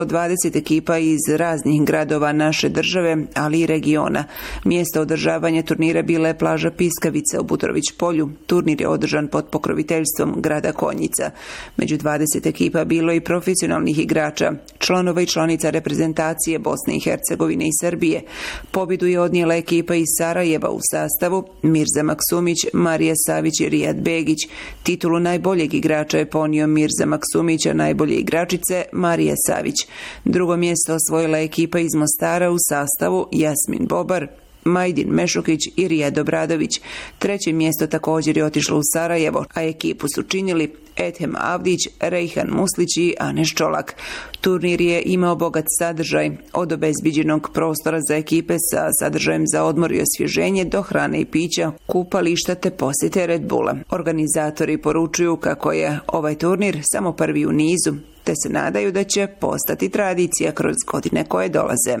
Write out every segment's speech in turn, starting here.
20 ekipa iz raznih gradova naše države, ali i regiona. Mjesto održavanja turnira bila je plaža Piskavica u Butrović polju. Turnir je održan pod pokroviteljstvom grada Konjica. Među 20 ekipa bilo i profesionalnih igrača, članova i članica reprezentacije Bosne i Hercegovine i Srbije. Pobjedu je odnijela ekipa iz Sarajeva u sastavu Mirza Maksumić, Marija Savić i Rijad Begić. Titulu najboljeg igrača je ponio Mirza Maksumić, a najbolje igračice Marija Savić. Drugo mjesto osvojila ekipa iz Mostara u sastavu Jasmin Bobar, Majdin Mešukić i Rijad Obradović. Treće mjesto također je otišlo u Sarajevo, a ekipu su činili Ethem Avdić, Rejhan Muslić i Aneš Čolak. Turnir je imao bogat sadržaj, od obezbiđenog prostora za ekipe sa sadržajem za odmor i osvježenje do hrane i pića, kupališta te posjete Red Bulla. Organizatori poručuju kako je ovaj turnir samo prvi u nizu, te se nadaju da će postati tradicija kroz godine koje dolaze.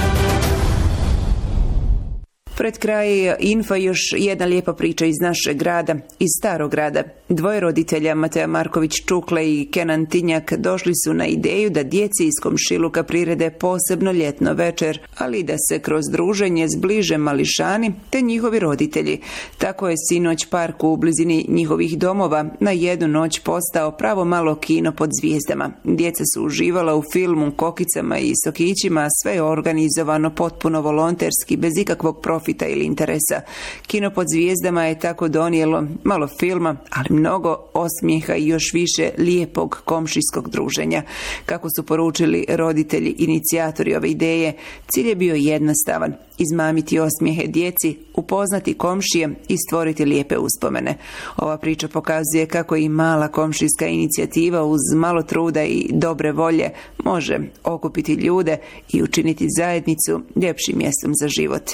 Pred kraj info još jedna lijepa priča iz našeg grada, iz Starog grada. Dvoje roditelja, Mateja Marković Čukle i Kenan Tinjak, došli su na ideju da djeci iz komšiluka prirede posebno ljetno večer, ali i da se kroz druženje zbliže mališani te njihovi roditelji. Tako je sinoć park u blizini njihovih domova na jednu noć postao pravo malo kino pod zvijezdama. Djeca su uživala u filmu, kokicama i sokićima, sve je organizovano potpuno volonterski, bez ikakvog profita ili interesa. Kino pod zvijezdama je tako donijelo malo filma, ali mnogo osmijeha i još više lijepog komšijskog druženja. Kako su poručili roditelji inicijatori ove ideje, cilj je bio jednostavan: izmamiti osmijehe djeci, upoznati komšije i stvoriti lijepe uspomene. Ova priča pokazuje kako i mala komšijska inicijativa uz malo truda i dobre volje može okupiti ljude i učiniti zajednicu ljepšim mjestom za život.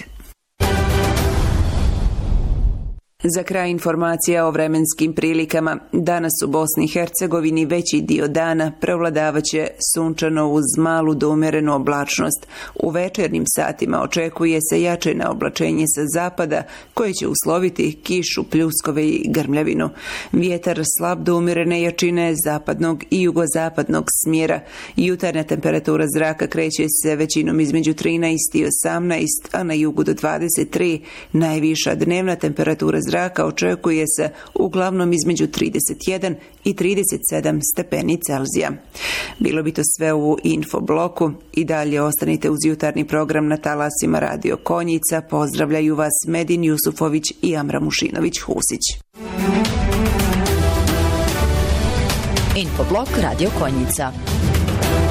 Za kraj informacija o vremenskim prilikama. Danas u Bosni i Hercegovini veći dio dana prevladavaće sunčano uz malu do umjerenu oblačnost. U večernjim satima očekuje se jačeno oblačenje sa zapada koje će usloviti kišu, pljuskove i grmljavinu. Vjetar slab do umjerene jačine zapadnog i jugozapadnog smjera. Jutarnja temperatura zraka kreće se većinom između 13 i 18, a na jugu do 23. Najviša dnevna temperatura zraka očekuje se uglavnom između 31 i 37 stepeni Celzija. Bilo bi to sve u infobloku. I dalje ostanite uz jutarnji program na talasima Radio Konjica. Pozdravljaju vas Medin Jusufović i Amra Mušinović-Husić. Infoblok Radio Konjica.